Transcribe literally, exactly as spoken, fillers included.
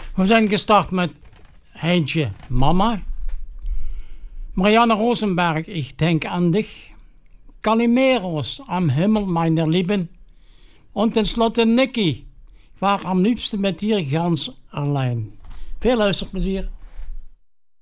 We zijn gestart met Heintje Mama. Marianne Rosenberg, ich denk an dich. Calimeros, am Himmel meiner Lieben. Und tenslotte Nicky, ik was am liebsten met dir ganz allein. Veel luisterplezier.